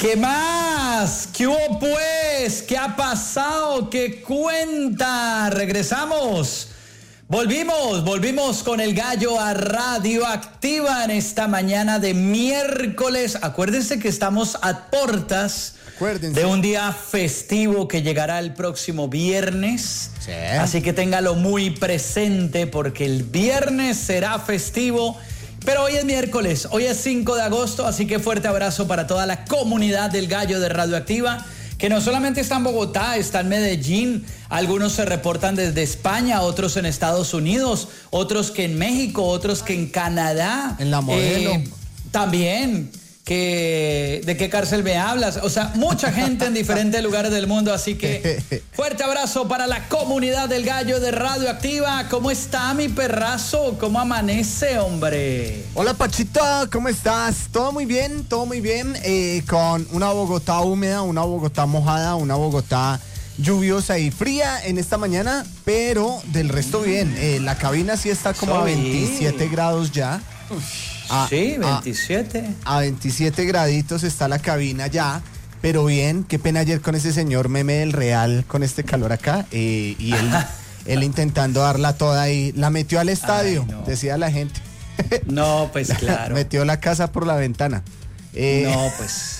¿Qué más? ¿Qué hubo pues? ¿Qué ha pasado? ¿Qué cuenta? Regresamos. Volvimos con el gallo a Radioactiva en esta mañana de miércoles. Acuérdense que estamos a portas de un día festivo que llegará el próximo viernes. Sí. Así que téngalo muy presente porque el viernes será festivo. Pero hoy es miércoles, hoy es 5 de agosto, así que fuerte abrazo para toda la comunidad del gallo de Radioactiva, que no solamente está en Bogotá, está en Medellín, algunos se reportan desde España, otros en Estados Unidos, otros que en México, otros que en Canadá. En La Modelo. También. ¿De qué cárcel me hablas? O sea, mucha gente en diferentes lugares del mundo, así que fuerte abrazo para la comunidad del gallo de Radioactiva. ¿Cómo está mi perrazo? ¿Cómo amanece, hombre? Hola Pachito, ¿cómo estás? Todo muy bien, con una Bogotá húmeda, una Bogotá mojada, una Bogotá lluviosa y fría en esta mañana, pero del resto bien. La cabina sí está como a 27 grados ya. Sí, 27. A 27 graditos está la cabina ya, pero bien, qué pena ayer con ese señor meme del Real con este calor acá, y él intentando darla toda ahí, la metió al estadio, no. Decía la gente. No, pues claro. Metió la casa por la ventana. No, pues.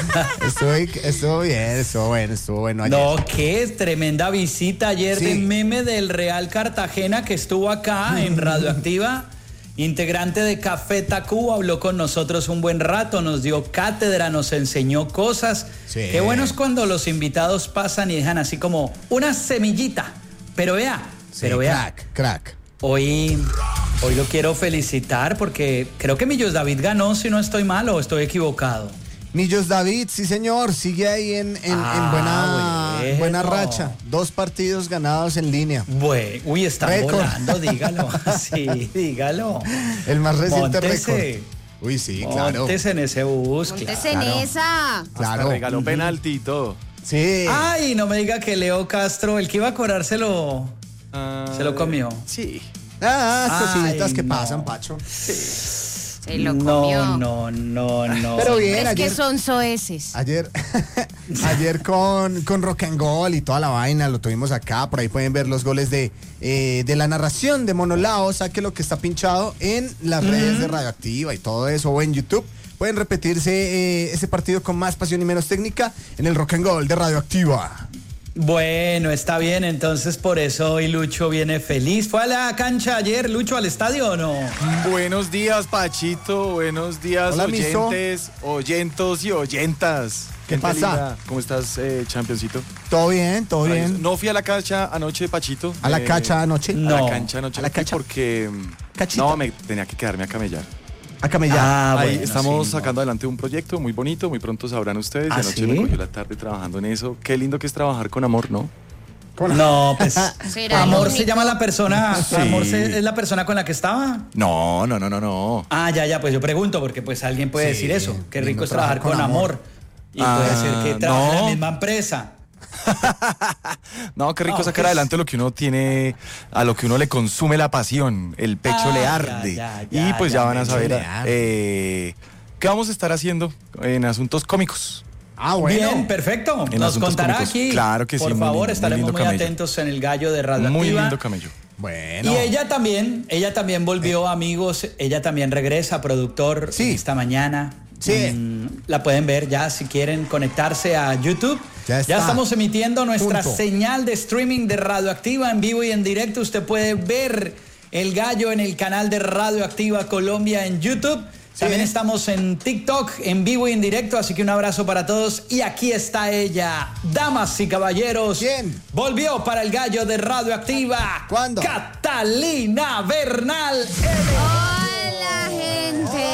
Estuvo bien, estuvo bueno ayer. No, qué tremenda visita ayer de meme del Real Cartagena que estuvo acá en Radioactiva. Integrante de Café Tacuba, habló con nosotros un buen rato, nos dio cátedra, nos enseñó cosas. Sí. Qué bueno es cuando los invitados pasan y dejan así como una semillita. Pero vea, Crack. Hoy lo quiero felicitar porque creo que Millos David ganó, si no estoy mal o estoy equivocado. Millos David, sí señor, sigue ahí en buena racha. 2 partidos ganados en línea. Bueno, está volando, dígalo. Sí, dígalo. El más reciente Móntese. récord. Uy, sí, claro. Móntese en ese bus. Móntese en esa. Claro. Hasta regaló penalti y todo. Sí. Ay, no me diga que Leo Castro, el que iba a cobrar, se lo comió. Sí. Cositas que no. pasan, Pacho. Se lo comió. No. Pero bien, Es ayer. que son soeces. Ayer con Rock and Gold y toda la vaina, lo tuvimos acá, por ahí pueden ver los goles de la narración de Monolao, saque lo que está pinchado en las redes de Radioactiva y todo eso, o en YouTube. Pueden repetirse ese partido con más pasión y menos técnica en el Rock and Gold de Radioactiva. Bueno, está bien, entonces por eso hoy Lucho viene feliz. ¿Fue a la cancha ayer, Lucho, al estadio o no? Buenos días, Pachito. Buenos días, Hola, oyentos y oyentas. ¿Qué Gente pasa? linda. ¿Cómo estás, championcito? Todo bien. No fui a la cancha anoche, Pachito. ¿A la cacha anoche? A No. la cancha anoche. ¿A la no fui cacha? porque... Cachita. No, me tenía que quedarme a camellar. A camellar. Ahí bueno, estamos sí, sacando adelante un proyecto muy bonito, muy pronto sabrán ustedes. ¿Ah, De anoche sí? me cogió la tarde trabajando en eso. Qué lindo que es trabajar con amor, ¿no? No, pues ¿Será Amor el se único? llama la persona. Sí. Amor es la persona con la que estaba. No. Ah, ya, pues yo pregunto porque pues alguien puede Sí, decir eso. Qué lindo rico es trabajar con amor. Y puede ser que trabaje en la no. misma empresa. No, qué rico sacar pues. adelante lo que uno tiene, a lo que uno le consume la pasión, el pecho le arde. Y pues ya van a saber qué vamos a estar haciendo en asuntos cómicos. Ah, bueno. Bien, perfecto. En Nos asuntos contará cómicos. aquí. Claro que sí, Por muy favor, lindo, muy estaremos lindo muy camello. atentos en el gallo de Radioactiva. Muy lindo camello. Bueno. Y ella también volvió, amigos. Ella también regresa, productor, Sí. esta mañana. Sí. La pueden ver ya si quieren conectarse a YouTube. Ya está. estamos emitiendo nuestra Punto. señal de streaming de Radioactiva en vivo y en directo. Usted puede ver el gallo en el canal de Radioactiva Colombia en YouTube. También estamos en TikTok en vivo y en directo, así que un abrazo para todos. Y aquí está ella, damas y caballeros. ¿Quién? Volvió para el gallo de Radioactiva. ¿Cuándo? Catalina Bernal. Hola, gente.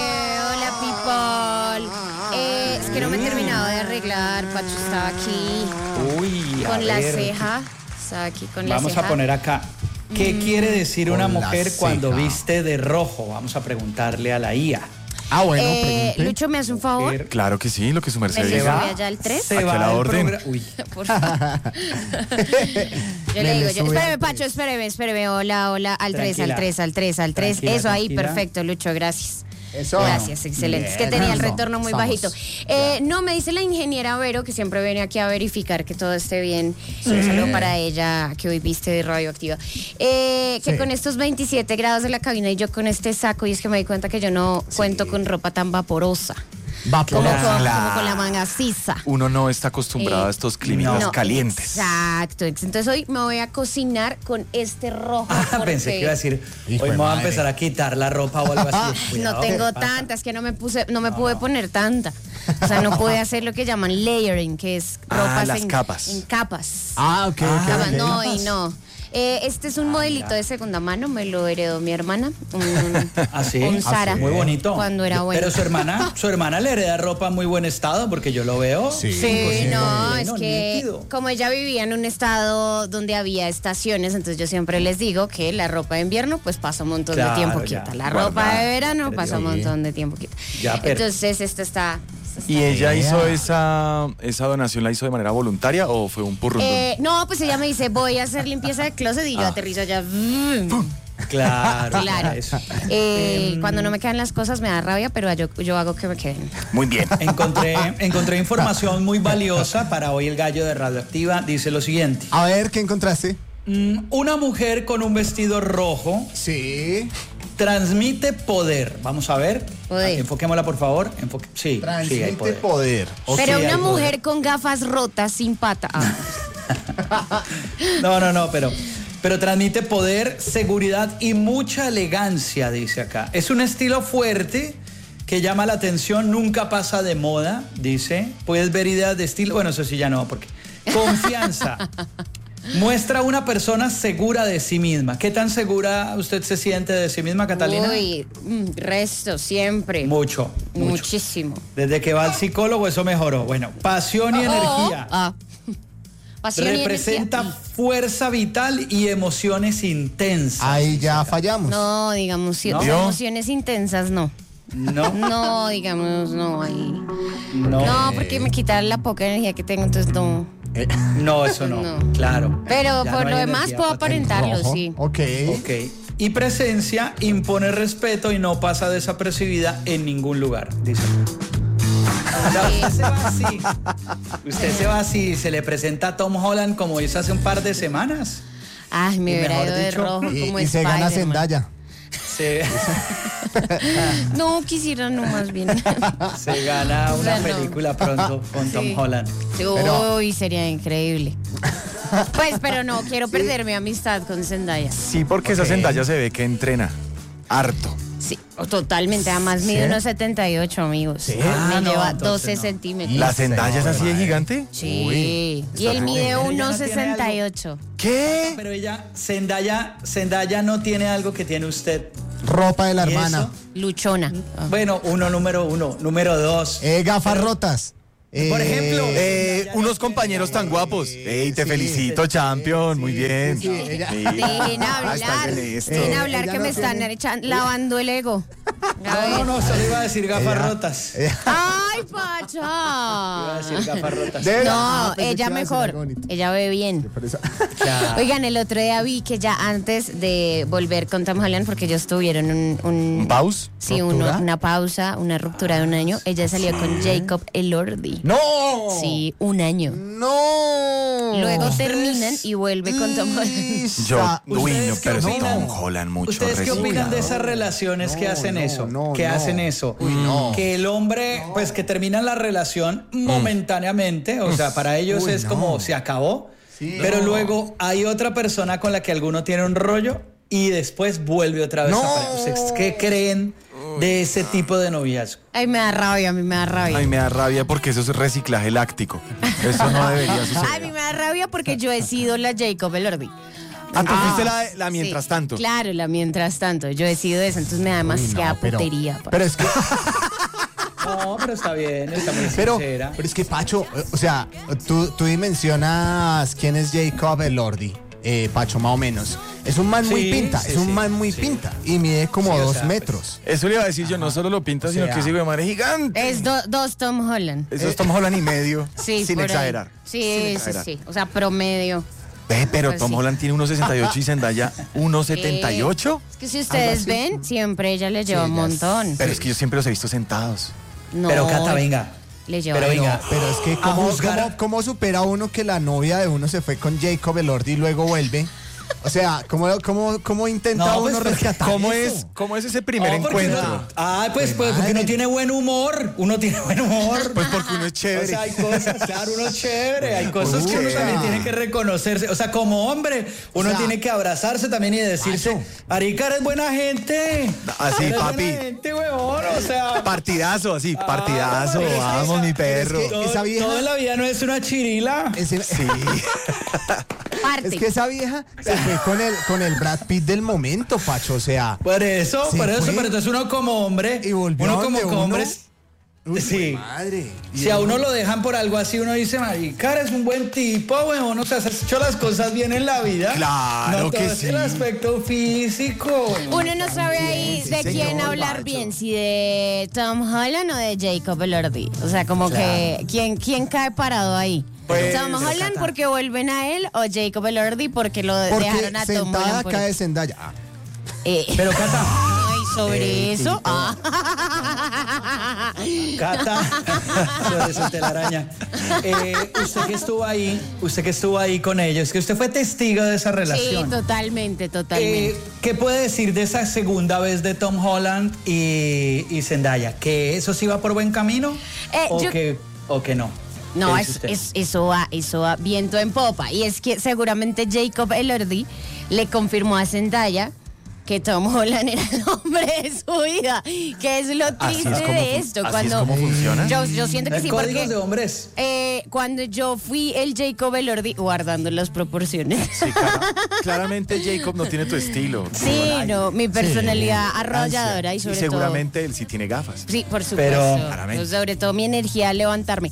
Hola, people. Es que no me he terminado de arreglar. Pacho estaba aquí Uy, a con la ver. ceja. Estaba aquí con la Vamos ceja. a poner acá. ¿Qué quiere decir una Con la mujer cuando ceja. viste de rojo? Vamos a preguntarle a la IA. Ah, bueno, pregunte. Lucho, ¿me hace un favor? Claro que sí, lo que su merced ¿Me diga. lleva? ¿Sube allá el 3? Se Aquí va a la el orden. Uy. Por favor. Yo le digo, sube espéreme, al Pacho, espéreme. Hola, al 3, Tranquila. al 3. Eso Tranquila, ahí, tranquila. perfecto, Lucho, gracias. Eso. Gracias, excelente. Es que tenía el retorno muy bajito. No, me dice la ingeniera Vero, que siempre viene aquí a verificar que todo esté bien. Un saludo para ella, que hoy viste de Radioactiva. Que con estos 27 grados de la cabina y yo con este saco, y es que me di cuenta que yo no cuento con ropa tan vaporosa. Como con la manga sisa. Uno no está acostumbrado a estos climas calientes. Exacto. Entonces hoy me voy a cocinar con este rojo. Pensé que iba a decir, hoy me voy a empezar a quitar la ropa o algo así. Cuidado, no tengo tantas, que no me pude poner tanta. O sea, no pude hacer lo que llaman layering, que es ropas las capas. En capas. Ok. No, y no. Este es un modelito de segunda mano, me lo heredó mi hermana. Un Zara. Muy bonito. Cuando era bueno. Pero su hermana le hereda ropa en muy buen estado, porque yo lo veo. Sí, no, es que nítido. Como ella vivía en un estado donde había estaciones, entonces yo siempre les digo que la ropa de invierno pues pasa un montón de tiempo quieta. La ropa de verano pasa un montón de tiempo quieta. Entonces esto está... ¿Y ella hizo esa donación, la hizo de manera voluntaria o fue un purrundum? No, pues ella me dice, voy a hacer limpieza de closet y yo aterrizo allá. Claro. Cuando no me quedan las cosas me da rabia, pero yo hago que me queden. Muy bien. Encontré información muy valiosa para hoy el gallo de Radioactiva. Dice lo siguiente. A ver, ¿qué encontraste? Una mujer con un vestido rojo. Sí. Transmite poder. Vamos a ver. Poder. Enfoquémosla, por favor. Transmite hay poder. Pero una mujer con gafas rotas, sin pata. No, pero transmite poder, seguridad y mucha elegancia, dice acá. Es un estilo fuerte que llama la atención, nunca pasa de moda, dice. Puedes ver ideas de estilo. Bueno, eso sí ya no, porque... Confianza. Muestra una persona segura de sí misma. ¿Qué tan segura usted se siente de sí misma, Catalina? Uy, resto, siempre. Mucho. Muchísimo. Desde que va al psicólogo eso mejoró. Bueno, pasión y energía. Pasión representa y energía. Fuerza vital y emociones intensas. Ahí ya fallamos. No, digamos, emociones intensas no. No, digamos, no. Ahí. No, porque me quitan la poca energía que tengo, entonces no. No, eso no. Claro. Pero ya por no lo hay demás energía puedo para aparentarlo, rojo. sí. Ok. Y presencia impone respeto y no pasa desapercibida en ningún lugar, dice. Usted se va así. Usted se va así. Se le presenta a Tom Holland como hizo hace un par de semanas. Ay, me hubiera mejor ido de dicho, rojo como Y se gana Zendaya. No, quisiera no, más bien. Se gana una película pronto con Tom Holland. Uy, sería increíble. Pues, pero no, quiero perder mi amistad con Zendaya. Sí, porque esa Zendaya se ve que entrena harto. Sí, totalmente. Además mide unos 78, amigos. ¿Sí? Me lleva 12 no. centímetros. ¿La Zendaya es así de gigante? Sí. Uy, Y él mide no 1,68. ¿Qué? Pero Zendaya no tiene algo que tiene usted. Ropa de la ¿Y hermana. eso? Luchona. Bueno, número uno. Número dos. Gafas rotas. Por ejemplo, Unos compañeros tan guapos. Ey, te felicito, champion. Muy bien. Dejen hablar que me están lavando el ego. No, solo iba a decir gafas rotas. ¡Ay, Pacha! Iba a decir gafas rotas. No, ella mejor. Ella ve bien. Oigan, el otro día vi que ya antes de volver con Tom Holland, porque ellos tuvieron ¿Un pause? Sí, una pausa, una ruptura de un año. Ella salió con Jacob Elordi. ¡No! Sí, un año. ¡No! Luego terminan y vuelve con Tom Holland. Pero qué ese opinan? Tom Holland mucho. ¿Ustedes qué opinan de esas relaciones que hacen eso? Que el hombre, pues que terminan la relación momentáneamente, o sea, para ellos es como se acabó, pero luego hay otra persona con la que alguno tiene un rollo y después vuelve otra vez a aparecer. ¿Ustedes qué creen de ese tipo de noviazgo? Ay, me da rabia, a mí me da rabia. Ay, me da rabia porque eso es reciclaje láctico. Eso no debería suceder. A mí me da rabia porque yo he sido la Jacob Elordi. Tú fuiste la mientras tanto. Claro, la mientras tanto. Yo he sido esa, entonces me da demasiada putería. Pero es que... No, pero está bien, está muy Pero sincera. es que, Pacho, o sea, tú dimensionas quién es Jacob Elordi, Pacho, más o menos. Es un man muy pinta, pinta. Y mide como 2 metros. Eso le iba a decir yo, no solo lo pinta, sino que ese hijo de madre es gigante. Es dos Tom Holland. Eso es Tom Holland y medio, Sí, sin por ahí. exagerar. Sí. O sea, promedio. Ve, pero Pues Tom sí. Holland tiene 1.68 y Zendaya 1.78. Es que si ustedes ven, siempre ella le lleva un montón. Pero es que yo siempre los he visto sentados. No, Pero Cata, venga. le lleva. Pero venga, Pero es que a juzgar- ¿cómo supera uno que la novia de uno se fue con Jacob Elordi y luego vuelve? O sea, ¿cómo intenta No, uno pues, rescatar ¿Cómo eso? es ese primer No, porque encuentro? pues porque uno tiene buen humor. Uno tiene buen humor. Pues porque uno es O chévere. sea, hay cosas, claro, uno es chévere, hay cosas que uno también tiene que reconocerse. O sea, como hombre, uno O sea, tiene que abrazarse también y decirse, marica, eres buena gente. Así, Eres papi. buena gente, huevón, o sea. Partidazo, así, partidazo. pero es que Vamos, mi perro. que- Todo, esa vieja- todo en la vida no es una chirila. Sí. Parte. Es que esa vieja se fue con el Brad Pitt del momento, Pacho. O sea, Por eso, Se fue. pero entonces uno como hombre, Y volvió uno como donde uno. hombre, uy, sí. madre. Si a uno lo dejan por algo así, uno dice, marica, eres un buen tipo, weón, o sea, has hecho las cosas bien en la vida. Claro no que todo es sí. el aspecto físico. weón. Uno no sabe ahí de quién señor, hablar macho. bien, si de Tom Holland o de Jacob Elordi. O sea, como que ¿quién cae parado ahí? Pues, Tom Holland porque vuelven a él o Jacob Elordi porque lo Porque dejaron a Tom sentada Holland. por- cae Zendaya. Ah, Pero Cata, Ay, sobre eso. Ah. Cata, sobre su telaraña. Usted que estuvo ahí con ellos, que usted fue testigo de esa Sí, relación. totalmente. ¿Qué puede decir de esa segunda vez de Tom Holland y Zendaya? ¿Que eso sí va por buen camino? ¿O yo- que no? No, ¿Qué dice usted? eso va viento en popa. Y es que seguramente Jacob Elordi le confirmó a Zendaya que Tom Holland era el hombre de su vida. Que es lo Así triste es como de esto. así es como funciona. Yo siento que sí, Códigos porque de hombres. cuando yo fui el Jacob Elordi, guardando las proporciones. Sí, claramente Jacob no tiene tu estilo. Sí, no, mi personalidad arrolladora y Y sobre todo. seguramente él sí tiene gafas. Sí, por supuesto. Pero- Claramente. Sobre todo mi energía al levantarme.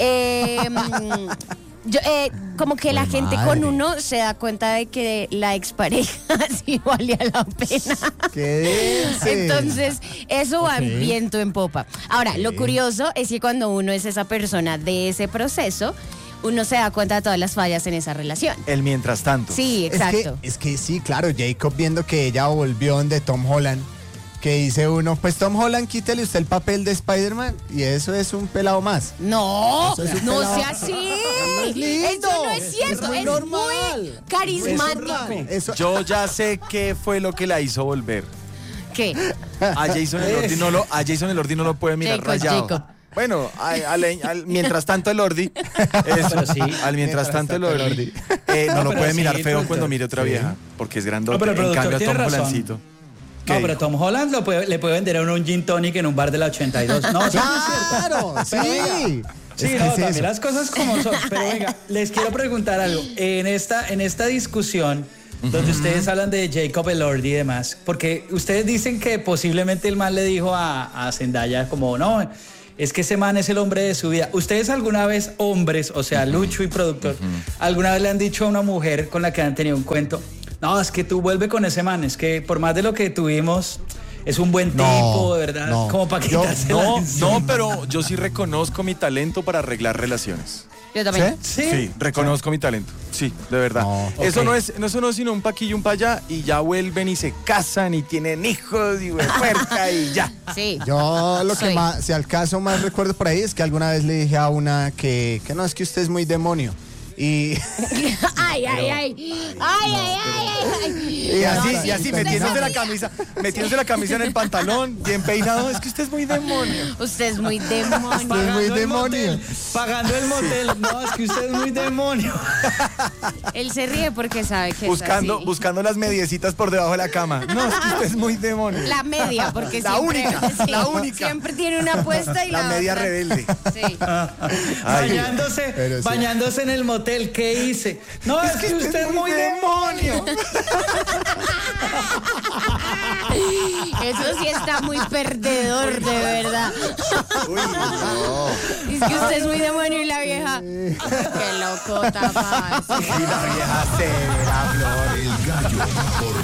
Como que la gente con uno se da cuenta de que la expareja sí valía la pena. ¿Qué dice? Entonces, eso va en viento en popa. Ahora, lo curioso es que cuando uno es esa persona de ese proceso, uno se da cuenta de todas las fallas en esa relación. El mientras tanto. Sí, exacto. Es que sí, claro, Jacob viendo que ella volvió donde Tom Holland, que dice uno, pues Tom Holland, quítele usted el papel de Spider-Man y eso es un pelado más. No, Eso es un no pelado. sea así. Es lindo. Eso no es cierto. Es muy Es normal. muy carismático. Eso, Yo ya sé qué fue lo que la hizo volver. ¿Qué? A Jason Elordi no lo puede mirar Jacob, rayado. Jacob. Bueno, mientras tanto Elordi, Pero sí. al mientras tanto Elordi, no lo pero puede sí, mirar feo productor. cuando mire otra vieja, porque es grandote. No, pero el En productor cambio a tiene Tom razón. Hollandcito. ¿qué No, dijo? pero Tom Holland le puede vender a uno un gin tonic en un bar de la 82. No, eso no es cierto. claro, sí. Sí, Es que no, es también eso. las cosas como son. Pero venga, les quiero preguntar algo. En esta discusión, donde ustedes hablan de Jacob Elordi y demás, porque ustedes dicen que posiblemente el man le dijo a Zendaya como, no, es que ese man es el hombre de su vida. ¿Ustedes alguna vez, hombres, o sea, Lucho y productor, alguna vez le han dicho a una mujer con la que han tenido un cuento, no, es que tú vuelve con ese man, es que por más de lo que tuvimos, es un buen tipo, de verdad, no. como para quitarse la No, tensión? no, pero yo sí reconozco mi talento para arreglar relaciones. Yo también. Sí, reconozco mi talento. Sí, de verdad. No, Eso ok. no es sino un paquillo, un pa' allá y ya vuelven y se casan y tienen hijos y puerca y ya. Sí. Yo lo que Soy. más, si al caso más recuerdo por ahí es que alguna vez le dije a una que no, es que usted es muy demonio. Y, Ay, Y así, no, metiéndose la camisa en el pantalón, bien peinado. Es que usted es muy demonio. Usted es muy demonio. es muy el demonio. motel, pagando el motel. No, es que usted es muy demonio. Él se ríe porque sabe que es así. Buscando las mediecitas por debajo de la cama. No, es que usted es muy demonio. La media, porque La siempre, única, sí, la única. siempre tiene una apuesta y la media otra. rebelde. Sí. Ay, pero sí. Bañándose en el motel. ¿Qué hice? No, es que usted es muy demonio. Eso sí está muy perdedor, de verdad. uy, no. Es que usted es muy demonio y la vieja. Qué locota, parce. Y la vieja severa, Flor. El gallo por